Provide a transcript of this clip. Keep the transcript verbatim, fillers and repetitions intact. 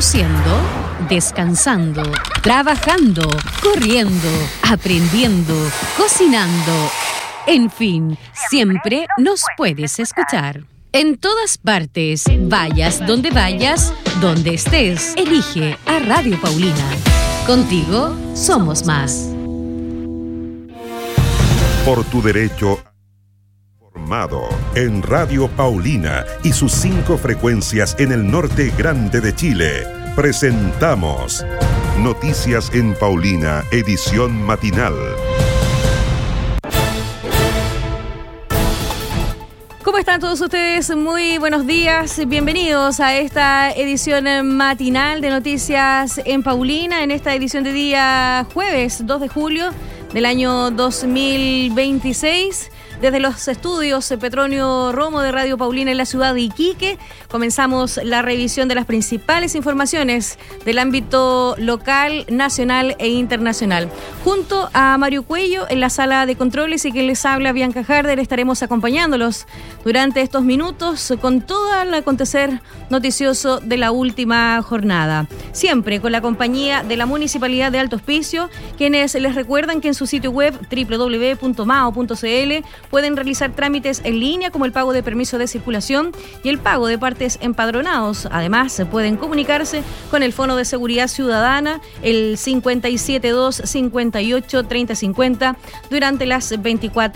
conduciendo, descansando, trabajando, corriendo, aprendiendo, cocinando. En fin, siempre nos puedes escuchar. En todas partes, vayas donde vayas, donde estés, elige a Radio Paulina. Contigo somos más. Por tu derecho formado en Radio Paulina y sus cinco frecuencias en el norte grande de Chile, presentamos Noticias en Paulina, edición matinal. ¿Cómo están todos ustedes? Muy buenos días, bienvenidos a esta edición matinal de Noticias en Paulina, en esta edición de día jueves dos de julio del año dos mil veintiséis. Desde los estudios Petronio Romo de Radio Paulina en la ciudad de Iquique, comenzamos la revisión de las principales informaciones del ámbito local, nacional e internacional. Junto a Mario Cuello en la sala de controles y quien les habla, Bianca Harder, estaremos acompañándolos durante estos minutos con todo el acontecer noticioso de la última jornada. Siempre con la compañía de la Municipalidad de Alto Hospicio, quienes les recuerdan que en su sitio web doble u doble u doble u punto mao punto ce ele pueden realizar trámites en línea como el pago de permiso de circulación y el pago de partes empadronados. Además, se pueden comunicarse con el Fono de Seguridad Ciudadana, el cinco siete dos, cinco ocho, tres cero cinco cero, durante las veinticuatro